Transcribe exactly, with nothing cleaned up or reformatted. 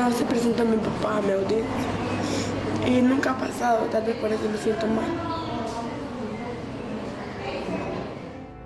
no se presentó mi papá a mi audiencia. Y nunca ha pasado, tal vez por eso me siento mal.